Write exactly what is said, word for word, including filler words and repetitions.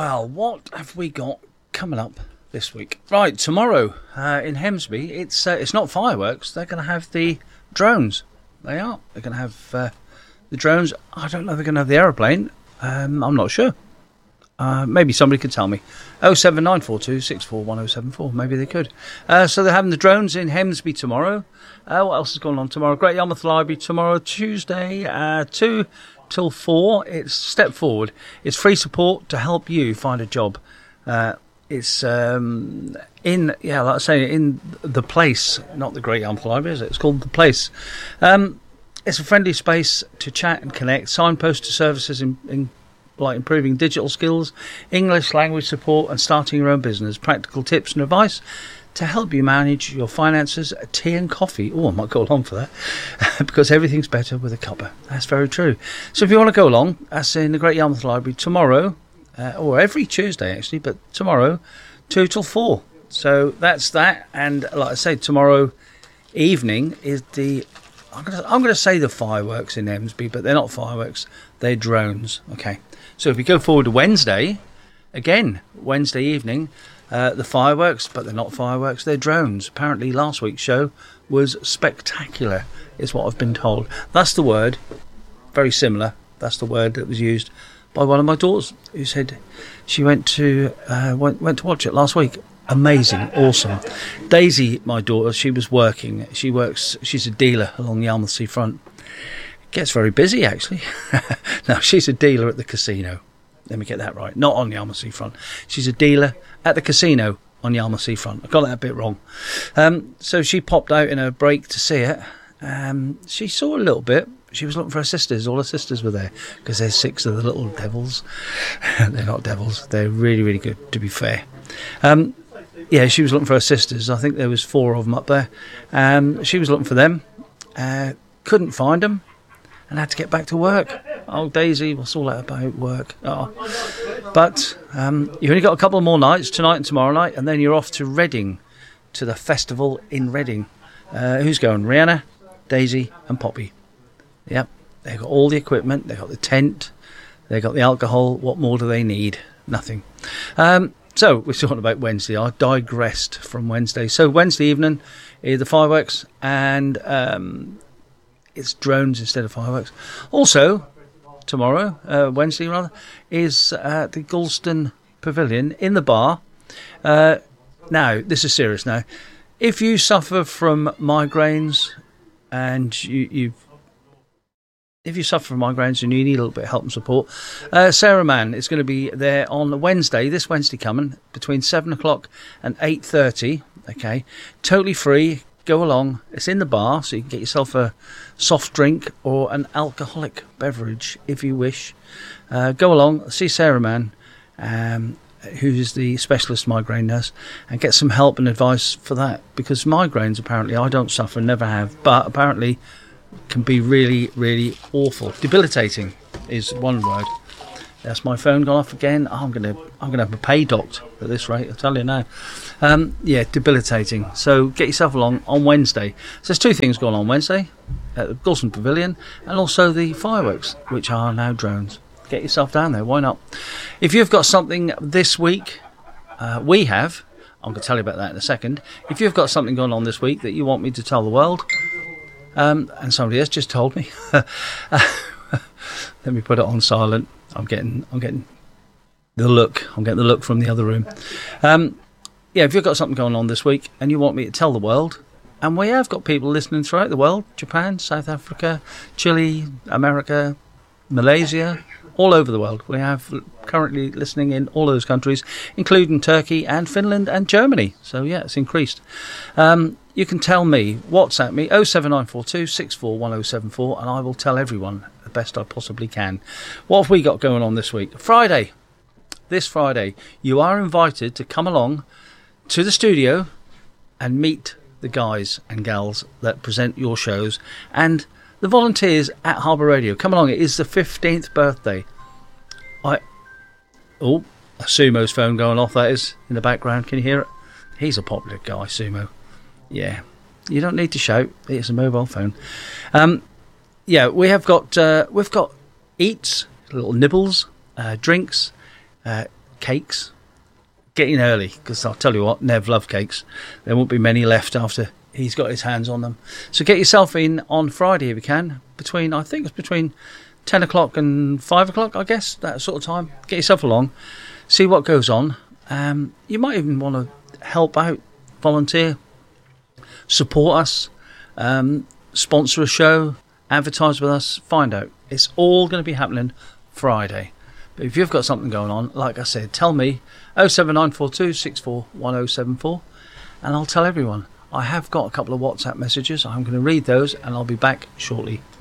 Well, what have we got coming up this week? Right, tomorrow uh, in Hemsby, it's uh, it's not fireworks. They're going to have the drones. They are. They're going to have uh, the drones. I don't know if they're going to have the aeroplane. Um, I'm not sure. Uh, maybe somebody could tell me. oh seven nine four two six four one oh seven four. Maybe they could. Uh, so they're having the drones in Hemsby tomorrow. Uh, what else is going on tomorrow? Great Yarmouth Library tomorrow, Tuesday, uh, two till four. It's Step Forward. It's free support to help you find a job. Uh, it's um, in, yeah, like I say, in the place, not the Great Yarmouth Library, is it? It's called the Place. Um, it's a friendly space to chat and connect. Signpost to services in, in like improving digital skills, English language support, and starting your own business. Practical tips and advice to help you manage your finances. Tea and coffee. Oh, I might go along for that because everything's better with a cuppa. That's very true. So if you want to go along, that's in the Great Yarmouth Library tomorrow, uh, or every Tuesday actually, but tomorrow, two till four. So that's that. And like I say, tomorrow evening is the, I'm going to, I'm going to say the fireworks in Hemsby, but they're not fireworks, they're drones. Okay. So if we go forward to Wednesday, again, Wednesday evening, uh, the fireworks, but they're not fireworks, they're drones. Apparently last week's show was spectacular, is what I've been told. That's the word, very similar, that's the word that was used by one of my daughters, who said she went to uh, went, went to watch it last week. Amazing, awesome. Daisy, my daughter, she was working, she works, she's a dealer along the Yarmouth seafront. Gets very busy, actually. No, she's a dealer at the casino. Let me get that right. Not on the Yarmouth seafront. She's a dealer at the casino on the Yarmouth seafront. I got that a bit wrong. Um, so she popped out in her break to see it. Um, she saw a little bit. She was looking for her sisters. All her sisters were there because there's six of the little devils. They're not devils. They're really, really good, to be fair. Um, yeah, she was looking for her sisters. I think there was four of them up there. Um, she was looking for them. Uh, couldn't find them. And had to get back to work. Oh, Daisy, what's all that about work? Oh. But um, you've only got a couple more nights, tonight and tomorrow night, and then you're off to Reading, to the festival in Reading. Uh, who's going? Rihanna, Daisy and Poppy. Yep, they've got all the equipment, they've got the tent, they've got the alcohol. What more do they need? Nothing. Um, so, we're talking about Wednesday. I digressed from Wednesday. So, Wednesday evening, is the fireworks, and Um, it's drones instead of fireworks. Also, tomorrow, uh, Wednesday rather, is uh, the Galston Pavilion in the bar. Uh, now, this is serious now. If you suffer from migraines and you, you've if you suffer from migraines and you need a little bit of help and support, uh, Sarah Mann is going to be there on Wednesday, this Wednesday coming, between seven o'clock and eight thirty. Okay, totally free. Go along. It's in the bar, so you can get yourself a soft drink or an alcoholic beverage if you wish. Uh, go along, see Sarah Mann, um, who's the specialist migraine nurse, and get some help and advice for that. Because migraines, apparently, I don't suffer, never have, but apparently can be really, really awful. Debilitating is one word. That's my phone gone off again. Oh, I'm gonna, I'm gonna have a pay docked at this rate. I'll tell you now. Um, yeah, debilitating. So get yourself along on Wednesday. So there's two things going on Wednesday at the Galston Pavilion, and also the fireworks, which are now drones. Get yourself down there. Why not? If you've got something this week, uh, we have. I'm going to tell you about that in a second. If you've got something going on this week that you want me to tell the world, um, and somebody else just told me, let me put it on silent. I'm getting, I'm getting the look. I'm getting the look from the other room. Um, yeah, if you've got something going on this week and you want me to tell the world, and we have got people listening throughout the world: Japan, South Africa, Chile, America, Malaysia, all over the world. We have currently listening in all those countries, including Turkey and Finland and Germany. So yeah, it's increased. Um, you can tell me, WhatsApp me, oh seven nine four two six four one oh seven four, and I will tell everyone the best I possibly can. What have we got going on this week? Friday. This Friday, you are invited to come along to the studio and meet the guys and gals that present your shows and the volunteers at Harbour Radio. Come along, it is the fifteenth birthday. I Oh, a Sumo's phone going off, that is, in the background. Can you hear it? He's a popular guy, Sumo. Yeah, you don't need to shout. It's a mobile phone. Um, yeah, we have got uh, we've got eats, little nibbles, uh, drinks, uh, cakes. Get in early, because I'll tell you what, Nev love cakes. There won't be many left after he's got his hands on them. So get yourself in on Friday if you can. Between, I think it's between ten o'clock and five o'clock, I guess, that sort of time. Get yourself along, see what goes on. Um, you might even want to help out, volunteer, support us, um, sponsor a show, advertise with us, find out. It's all going to be happening Friday. But if you've got something going on, like I said, tell me oh seven nine four two six four one oh seven four and I'll tell everyone. I have got a couple of WhatsApp messages. I'm going to read those and I'll be back shortly.